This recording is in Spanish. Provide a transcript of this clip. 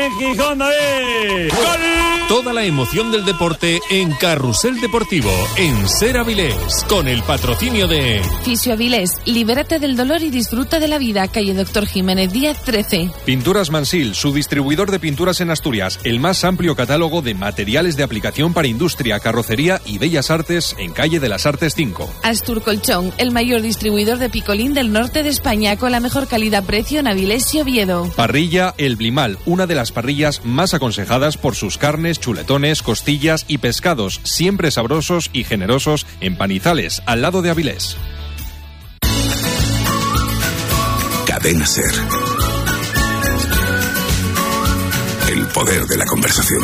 en Gijón, David. ¡Gol! Toda la emoción del deporte en Carrusel Deportivo, en Ser Avilés, con el patrocinio de Fisio Avilés, libérate del dolor y disfruta de la vida. Calle Doctor Jiménez Díaz 13. Pinturas Mansil, su distribuidor de pinturas en Asturias, el más amplio catálogo de materiales de aplicación para industria, carrocería y bellas artes en Calle de las Artes 5. Astur Colchón, el mayor distribuidor de picolín del norte de España, con la mejor calidad-precio en Avilés y Oviedo. Parrilla El Blimal, una de las parrillas más aconsejadas por sus carnes, chuletones, costillas y pescados, siempre sabrosos y generosos en Panizales, al lado de Avilés. Cadena Ser. El poder de la conversación.